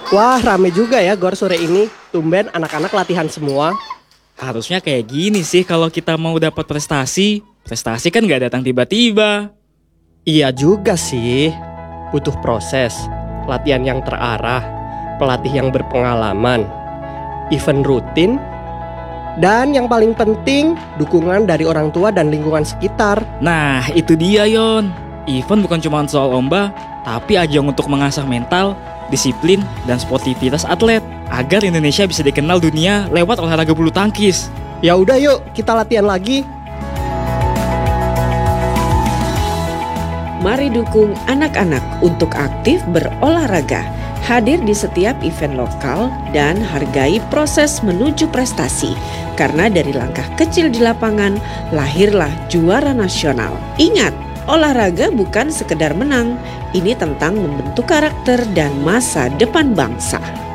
Wah, rame juga ya GOR sore ini. Tumben anak-anak latihan semua. Harusnya kayak gini sih kalau kita mau dapat prestasi. Prestasi kan gak datang tiba-tiba. Iya juga sih. Butuh proses, latihan yang terarah, pelatih yang berpengalaman, event rutin, dan yang paling penting, dukungan dari orang tua dan lingkungan sekitar. Nah, itu dia Yon. Event bukan cuma soal lomba, tapi ajang untuk mengasah mental, disiplin, dan sportivitas atlet. Agar Indonesia bisa dikenal dunia lewat olahraga bulu tangkis. Ya udah yuk, kita latihan lagi. Mari dukung anak-anak untuk aktif berolahraga, hadir di setiap event lokal, dan hargai proses menuju prestasi. Karena dari langkah kecil di lapangan, lahirlah juara nasional. Ingat, olahraga bukan sekedar menang, ini tentang membentuk karakter dan masa depan bangsa.